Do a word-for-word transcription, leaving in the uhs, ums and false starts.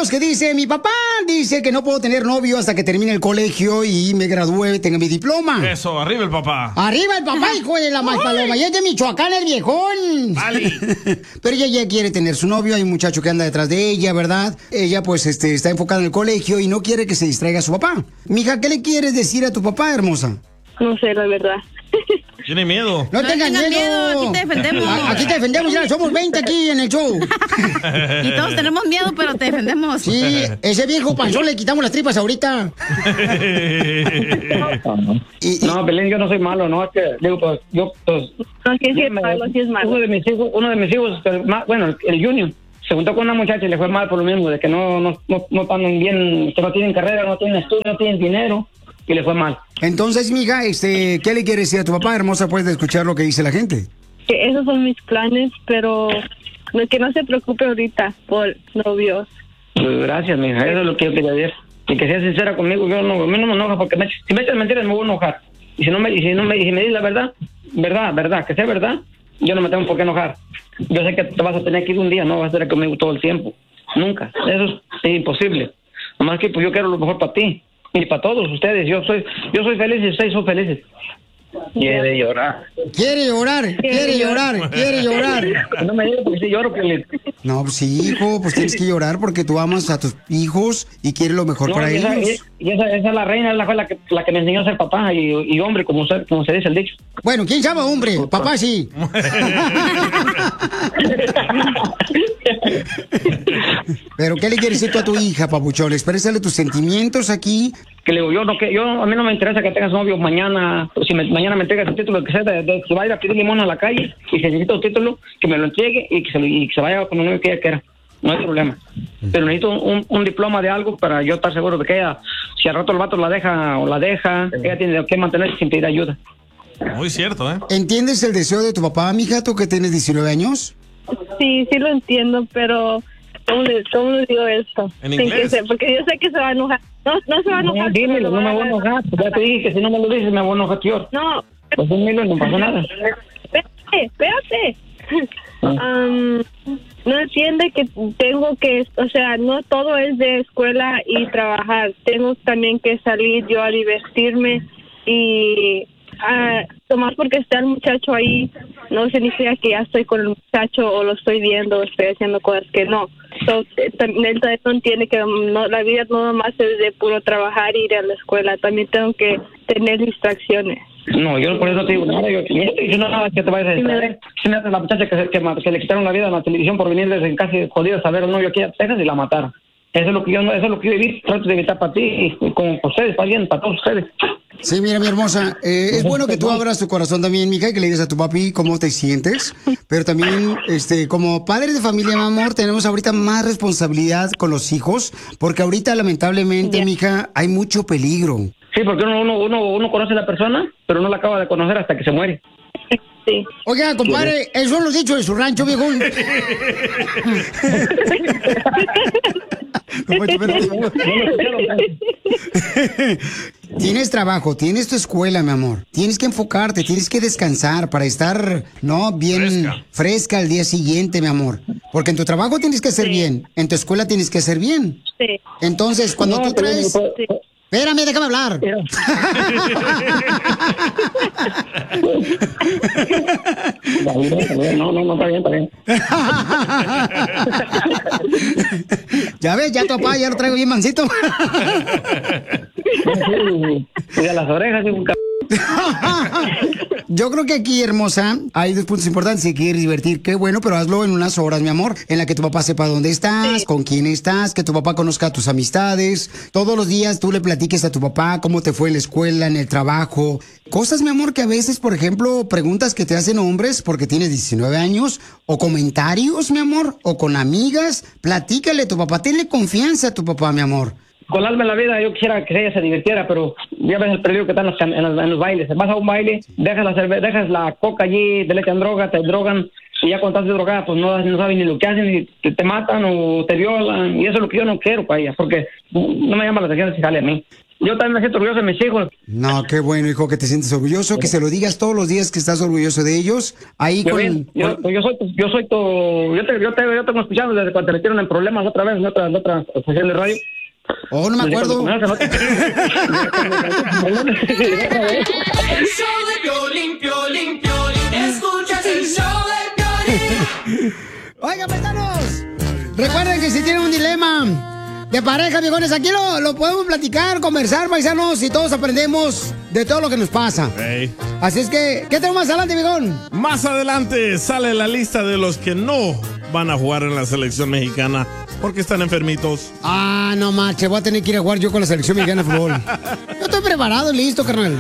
novios que dice, mi papá dice que no puedo tener novio hasta que termine el colegio y me gradúe, tenga mi diploma. Eso, arriba el papá. Arriba el papá, hijo de la más paloma. Y es de Michoacán el viejón. Vale. Pero ella ya quiere tener su novio, hay un muchacho que anda detrás de ella, ¿verdad? Ella pues este, está enfocada en el colegio y no quiere que se distraiga a su papá. Mija, ¿qué le quieres decir a tu papá, hermosa? No sé, la verdad. Tiene miedo. No, no tengan miedo. miedo. Aquí te defendemos. A, aquí te defendemos, ya somos veinte aquí en el show. Y todos tenemos miedo, pero te defendemos. Sí, ese viejo panzón le quitamos las tripas ahorita. y, y... No, Belén, yo no soy malo, no, es que, digo, pues, yo, pues... No, sí es malo, sí es malo. Uno de mis hijos, uno de mis hijos, bueno, el, el Junior, se juntó con una muchacha y le fue mal por lo mismo, de que no, no, no, no están bien, que no tienen carrera, no tienen estudio, no tienen dinero, y le fue mal. Entonces, mija, este, ¿qué le quieres decir a tu papá, hermosa, después de escuchar lo que dice la gente? Que esos son mis planes, pero que no se preocupe ahorita por novios. Pues gracias, mija, eso es lo que yo quería decir. Y que sea sincera conmigo, yo no, a mí no me enoja, porque me, si me echas mentiras me voy a enojar. Y si no me, y si no me, y si me dices la verdad, verdad, verdad, que sea verdad, yo no me tengo por qué enojar. Yo sé que te vas a tener que ir un día, no vas a estar conmigo todo el tiempo. Nunca. Eso es, es imposible. Nomás que pues yo quiero lo mejor para ti. Y para todos ustedes, yo soy yo soy feliz y ustedes son felices. Quiere llorar. Quiere llorar, quiere llorar, quiere llorar. No me digas porque si lloro, que No, pues sí, hijo, pues tienes que llorar porque tú amas a tus hijos y quieres lo mejor no, para y esa, ellos. Y esa, esa es la reina, es la, la, que, la que me enseñó a ser papá y, y hombre, como se, como se dice el dicho. Bueno, ¿quién llama hombre? Papá sí. Pero ¿qué le quieres decir tú a tu hija, papuchón? Exprésale tus sentimientos aquí. Que le digo, yo no, que yo a mí no me interesa que tengas novio mañana, si me, mañana me entregas el título, que sea de, de, que vaya a pedir limón a la calle y si necesita un título, que me lo entregue y que se, y que se vaya con un novio que ella quiera. No hay problema. Pero necesito un, un diploma de algo para yo estar seguro de que ella, si al rato el vato la deja o la deja, ella tiene que mantenerse sin pedir ayuda. Muy cierto, ¿eh? ¿Entiendes el deseo de tu papá, mija, tú que tienes diecinueve años? Sí, sí lo entiendo, pero ¿cómo le, cómo le digo esto? ¿En inglés? Se, porque yo sé que se va a enojar. No, no se va a enojar. No, dímelo, no me voy a enojar. Ya te dije que si no me lo dices me voy a enojar, tío. No. Pues dímelo, no pasa nada. Espérate, espérate. Um, no entiende que tengo que, o sea, no todo es de escuela y trabajar. Tengo también que salir yo a divertirme y uh, tomar porque está el muchacho ahí no significa que ya estoy con el muchacho o lo estoy viendo o estoy haciendo cosas que no. So, él también no entiende que no, la vida no nomás es de puro trabajar y ir a la escuela. También tengo que tener distracciones. No, yo por eso no te digo nada. Yo, yo no te digo nada que te vayas a distraer. Si me hace la muchacha que, que, que le quitaron la vida en la televisión por venir desde casi jodidos a ver a un novio aquí a Texas y la mataron. Eso es lo que yo eso es lo que yo viví, trato de evitar para ti y, y como para ustedes, para bien, para todos ustedes. Sí, mira, mi hermosa, eh, es bueno que tú abras tu corazón también, mija, y que le digas a tu papi cómo te sientes, pero también, este, como padres de familia, mi amor, tenemos ahorita más responsabilidad con los hijos, porque ahorita, lamentablemente, yeah. mija, hay mucho peligro. Sí, porque uno, uno, uno, uno conoce a la persona, pero no la acaba de conocer hasta que se muere. Sí. Oiga, compadre, eso lo dicho de su rancho, viejo. Tienes trabajo, tienes tu escuela, mi amor. Tienes que enfocarte, tienes que descansar para estar, ¿no? Bien fresca, fresca al día siguiente, mi amor. Porque en tu trabajo tienes que hacer sí. bien, en tu escuela tienes que hacer bien. Sí. Entonces, cuando no, tú traes... Sí. Espérame, déjame hablar. No, no, no, está bien, está bien. Ya ves, ya tu papá ya lo traigo bien mansito. Y de las orejas, un c... Yo creo que aquí, hermosa, hay dos puntos importantes. Si quieres divertir, qué bueno, pero hazlo en unas horas, mi amor, en la que tu papá sepa dónde estás, sí. con quién estás, que tu papá conozca a tus amistades. Todos los días tú le platiques a tu papá cómo te fue en la escuela, en el trabajo. Cosas, mi amor, que a veces, por ejemplo, preguntas que te hacen hombres porque tienes diecinueve años, o comentarios, mi amor, o con amigas. Platícale a tu papá, tenle confianza a tu papá, mi amor. Con alma en la vida yo quisiera que ella se divirtiera, pero ya ves el peligro que están en los, en los, en los bailes. Vas a un baile, dejas la cerveza, dejas la coca allí, te le echan droga, te drogan Y ya cuando estás drogada, pues no, no saben ni lo que hacen, y te, te matan o te violan. Y eso es lo que yo no quiero para ellas, porque no me llama la atención si sale a mí. Yo también me siento orgulloso de mis hijos. No, qué bueno, hijo, que te sientes orgulloso, que se lo digas todos los días que estás orgulloso de ellos. Ahí Yo, con... bien, yo, con- yo soy, tu- yo soy tu, yo te, yo te, yo te tengo escuchando desde cuando te metieron en problemas otra vez en otra, en otra estación de radio. Oh, no me Desde acuerdo. cuando comenzaste, El show de Piolín, Piolín, Piolín. Escuchas el show de Piolín. Oigan, paisanos, recuerden que si tienen un dilema de pareja, viejones, aquí lo, lo podemos platicar, conversar, paisanos, y todos aprendemos de todo lo que nos pasa. Ey. Así es que, ¿qué tenemos más adelante, viejón? Más adelante sale la lista de los que no van a jugar en la selección mexicana porque están enfermitos. Ah, no marche, voy a tener que ir a jugar yo con la selección mexicana de fútbol. Yo estoy preparado y listo, carnal.